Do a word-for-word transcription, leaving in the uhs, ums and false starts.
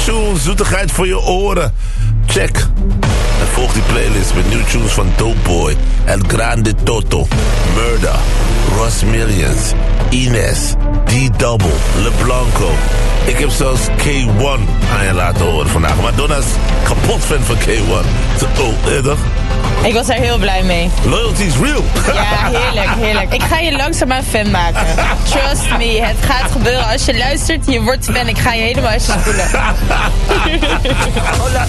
tunes, zoetigheid voor je oren. Check. En volg die playlist met nieuwe tunes van Dope Boy, El Grande Toto, Murder, Ross Millions, Ines, D-Double, LeBlanco. Ik heb zelfs K one aan je laten horen vandaag. Madonna is kapot fan van K one. Oh, eh, toch? Ik was er heel blij mee. Loyalty is real. Ja, heerlijk, heerlijk. Ik ga je langzaamaan fan maken. Trust me, het gaat gebeuren. Als je luistert, je wordt fan. Ik ga je helemaal uit je spoelen.